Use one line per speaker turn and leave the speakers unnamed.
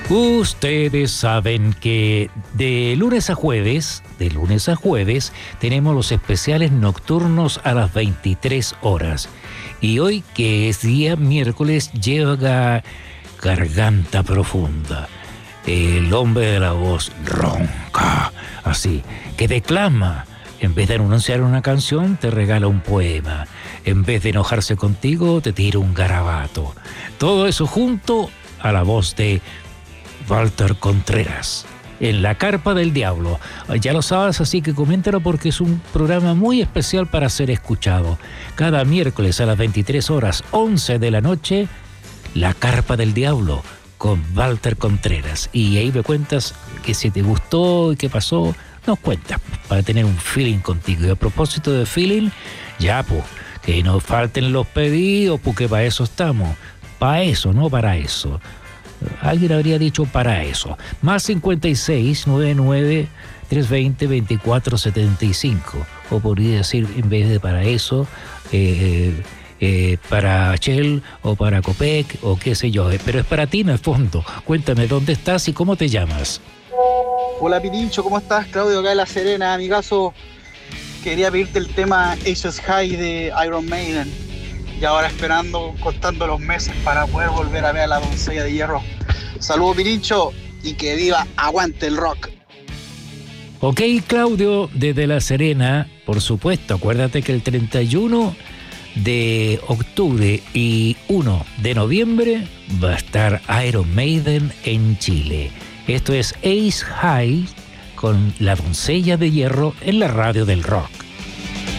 Ustedes saben que de lunes a jueves, tenemos los especiales nocturnos a las 23 horas. Y hoy, que es día miércoles, llega Garganta Profunda. El hombre de la voz ronca, así, que declama. En vez de anunciar una canción, te regala un poema. En vez de enojarse contigo, te tira un garabato. Todo eso junto a la voz de Walter Contreras, en La Carpa del Diablo. Ya lo sabes, así que coméntalo porque es un programa muy especial para ser escuchado. Cada miércoles a las 23 horas, 11 de la noche, La Carpa del Diablo con Walter Contreras. Y ahí me cuentas que si te gustó y qué pasó, nos cuentas para tener un feeling contigo. Y a propósito de feeling, ya pues, que nos falten los pedidos, porque para eso estamos. Para eso, no para eso. Alguien habría dicho para eso. Más 56 99 320 24 75. O podría decir, en vez de para eso, para Shell o para Copec o qué sé yo. Pero es para ti en el fondo. Cuéntame dónde estás y cómo te llamas.
Hola Pirincho, ¿cómo estás? Claudio acá de La Serena, amigazo. Quería pedirte el tema Aces High de Iron Maiden. Y ahora esperando, contando los meses para poder volver a ver a la doncella de hierro. Saludos Pirincho y que viva, aguante el rock.
Ok, Claudio, desde La Serena, por supuesto, acuérdate que el 31 de octubre y 1 de noviembre va a estar Iron Maiden en Chile. Esto es Ace High con la doncella de hierro en la radio del rock.